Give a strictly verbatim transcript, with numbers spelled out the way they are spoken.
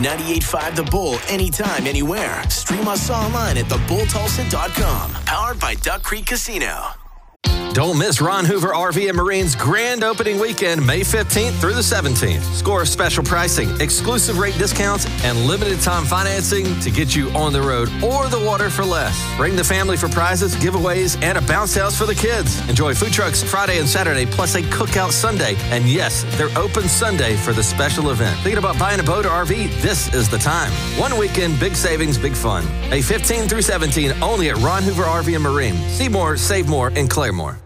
ninety-eight point five The Bull, anytime, anywhere. Stream us online at the bull tulsa dot com. Powered by Duck Creek Casino. Don't miss Ron Hoover R V and Marine's grand opening weekend, May fifteenth through the seventeenth. Score special pricing, exclusive rate discounts, and limited time financing to get you on the road or the water for less. Bring the family for prizes, giveaways, and a bounce house for the kids. Enjoy food trucks Friday and Saturday, plus a cookout Sunday. And yes, they're open Sunday for the special event. Thinking about buying a boat or R V? This is the time. One weekend, big savings, big fun. May fifteenth through seventeenth, only at Ron Hoover R V and Marine. See more, save more in Claremore.